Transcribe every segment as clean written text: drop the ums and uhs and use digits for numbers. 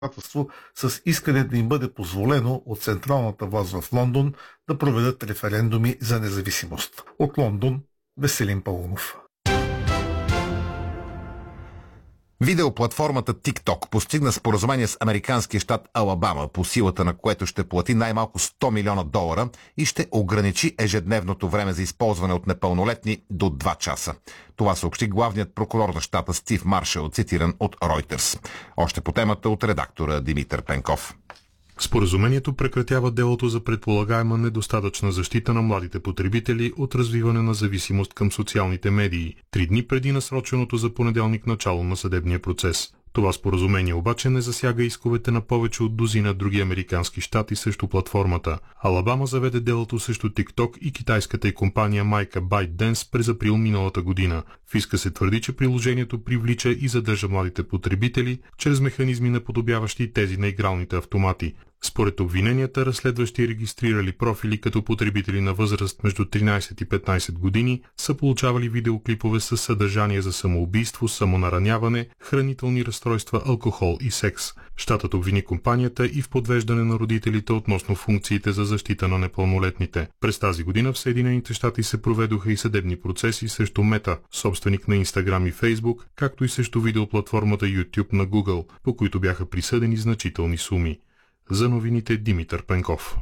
с искане да им бъде позволено от централната власт в Лондон да проведат референдуми за независимост. От Лондон Веселин Паунов. Видеоплатформата TikTok постигна споразумение с американския щат Алабама, по силата на което ще плати най-малко $100 милиона и ще ограничи ежедневното време за използване от непълнолетни до 2 часа. Това съобщи главният прокурор на щата Стив Маршал, цитиран от Reuters. Още по темата от редактора Димитър Пенков. Споразумението прекратява делото за предполагаема недостатъчна защита на младите потребители от развиване на зависимост към социалните медии, 3 дни преди насроченото за понеделник начало на съдебния процес. Това споразумение обаче не засяга исковете на повече от дузина други американски щати срещу платформата. Алабама заведе делото срещу TikTok и китайската й компания майка ByteDance през април миналата година. В иска се твърди, че приложението привлича и задържа младите потребители чрез механизми наподобяващи тези на игралните автомати. Според обвиненията, разследващи регистрирали профили като потребители на възраст между 13 и 15 години са получавали видеоклипове с съдържание за самоубийство, самонараняване, хранителни разстройства, алкохол и секс. Щатът обвини компанията и в подвеждане на родителите относно функциите за защита на непълнолетните. През тази година в Съединените щати се проведоха и съдебни процеси срещу Мета, собственик на Instagram и Facebook, както и срещу видеоплатформата YouTube на Google, по които бяха присъдени значителни суми. За новините Димитър Пенков.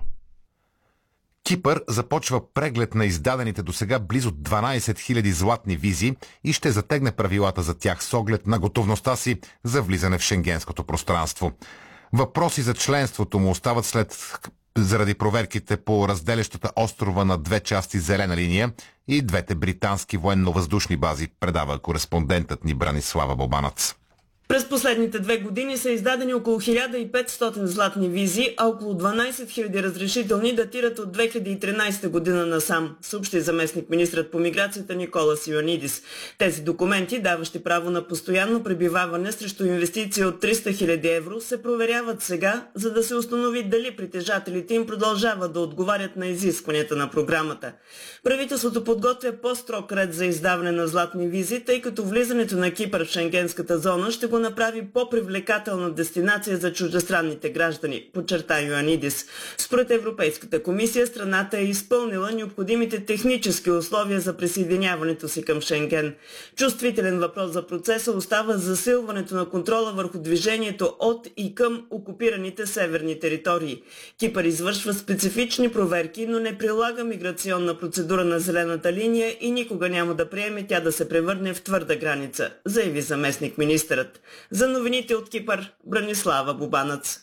Кипър започва преглед на издадените досега близо 12 000 златни визи и ще затегне правилата за тях с оглед на готовността си за влизане в шенгенското пространство. Въпроси за членството му остават заради проверките по разделящата острова на 2 части зелена линия и 2 британски военно-въздушни бази, предава кореспондентът ни Бранислава Бобанац. През последните 2 години са издадени около 1500 златни визи, а около 12 000 разрешителни датират от 2013 година насам, съобщи заместник-министрът по миграцията Николас Йоанидис. Тези документи, даващи право на постоянно пребиваване срещу инвестиции от 300 000 евро, се проверяват сега, за да се установи дали притежателите им продължават да отговарят на изискванията на програмата. Правителството подготвя по-строг ред за издаване на златни визи, тъй като влизането на Кипър в шенгенската зона ще го направи по-привлекателна дестинация за чуждестранните граждани, подчерта Йоанидис. Според Европейската комисия, страната е изпълнила необходимите технически условия за присъединяването си към Шенген. Чувствителен въпрос за процеса остава засилването на контрола върху движението от и към окупираните северни територии. Кипър извършва специфични проверки, но не прилага миграционна процедура на зелената линия и никога няма да приеме тя да се превърне в твърда граница, заяви заместник-министърът. За новините от Кипър, Бранислава Бобанац.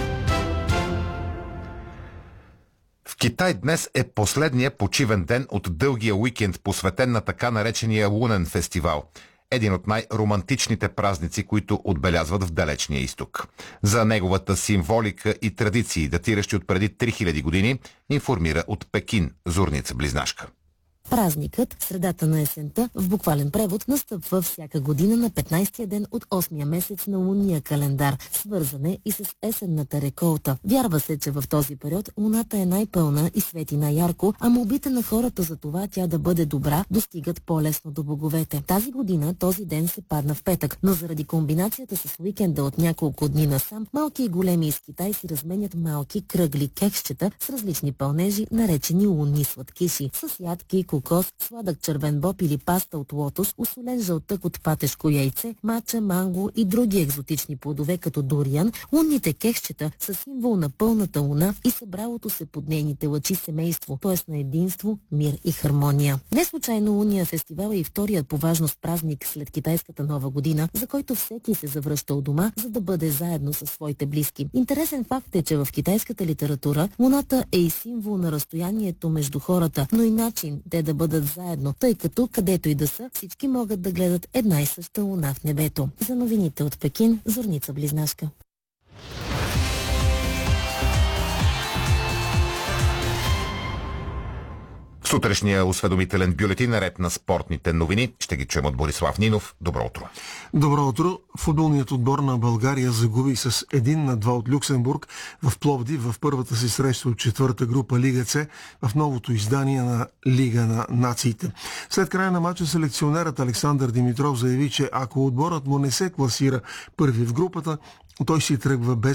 В Китай днес е последния почивен ден от дългия уикенд, посветен на така наречения Лунен фестивал. Един от най-романтичните празници, които отбелязват в далечния изток. За неговата символика и традиции, датиращи от преди 3000 години, информира от Пекин Зорница Близнашка. Празникът, средата на есента, в буквален превод, настъпва всяка година на 15-я ден от 8-я месец на лунния календар, свързане и с есенната реколта. Вярва се, че в този период луната е най-пълна и свети най-ярко, а молбите на хората за това тя да бъде добра достигат по-лесно до боговете. Тази година този ден се падна в петък, но заради комбинацията с уикенда от няколко дни насам, малки и големи из Китай си разменят малки кръгли кексчета с различни пълнежи, наречени лунни сладкиши, с ядки, кокос, сладък червен боб или паста от лотос, усолен жълтък от патешко яйце, мача, манго и други екзотични плодове като дуриан. Лунните кексчета са символ на пълната луна и събралото се под нейните лъчи семейство, т.е. на единство, мир и хармония. Не случайно лунния фестивал е и вторият по важност празник след китайската нова година, за който всеки се завръща от дома, за да бъде заедно със своите близки. Интересен факт е, че в китайската литература луната е и символ на разстоянието между хората, но и начин те да бъдат заедно, тъй като където и да са, всички могат да гледат една и съща луна в небето. За новините от Пекин, Зорница Близнашка. Сутрешния осведомителен бюлетин, наред на спортните новини. Ще ги чуем от Борислав Нинов. Добро утро. Добро утро. Футболният отбор на България загуби с 1-2 от Люксембург в Пловдив в първата си среща от четвърта група Лига С в новото издание на Лига на нациите. След края на матча селекционерът Александър Димитров заяви, че ако отборът му не се класира първи в групата, той си тръгва без